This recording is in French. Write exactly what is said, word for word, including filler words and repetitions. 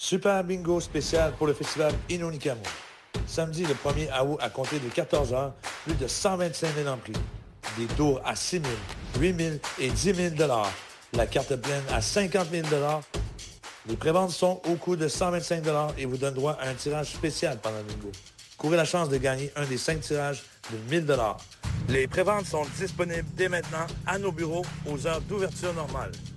Super bingo spécial pour le festival Inonikamu. Samedi le premier août à compter de quatorze heures, plus de cent vingt-cinq mille emplis. Des tours à six mille, huit mille et dix mille dollars. La carte pleine à cinquante mille dollars. Les préventes sont au coût de cent vingt-cinq dollars et vous donnent droit à un tirage spécial pendant le bingo. Courez la chance de gagner un des cinq tirages de mille dollars. Les préventes sont disponibles dès maintenant à nos bureaux aux heures d'ouverture normale.